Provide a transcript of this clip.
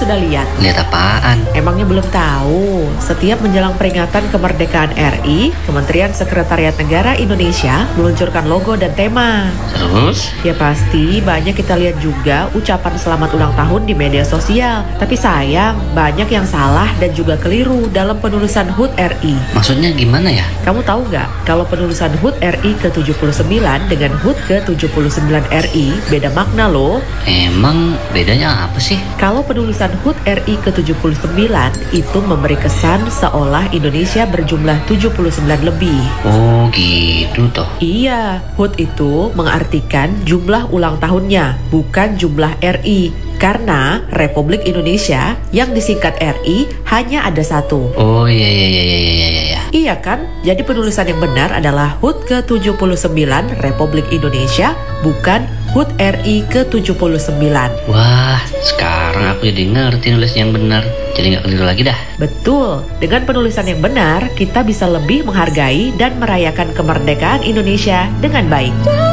sudah lihat? Lihat apaan? Emangnya belum tahu? Setiap menjelang peringatan kemerdekaan RI, Kementerian Sekretariat Negara Indonesia meluncurkan logo dan tema. Terus? Ya pasti banyak kita lihat juga ucapan selamat ulang tahun di media sosial. Tapi sayang, banyak yang salah dan juga keliru dalam penulisan HUT RI. Maksudnya gimana ya? Kamu tahu nggak, kalau penulisan HUT RI ke-79 dengan HUT ke-79 RI beda makna loh. Emang bedanya apa sih? Kalau penulisan HUT RI ke-79 itu memberi kesan seolah Indonesia berjumlah 79 lebih. Oh gitu toh. Iya, HUT itu mengartikan jumlah ulang tahunnya, bukan jumlah RI. Karena Republik Indonesia yang disingkat RI hanya ada satu. Oh iya. Iya kan? Jadi penulisan yang benar adalah HUT ke-79 Republik Indonesia, bukan HUT RI ke-79. Wah, sekarang aku jadi ngerti nulis yang benar. Jadi nggak keliru lagi dah. Betul, dengan penulisan yang benar, kita bisa lebih menghargai dan merayakan kemerdekaan Indonesia dengan baik.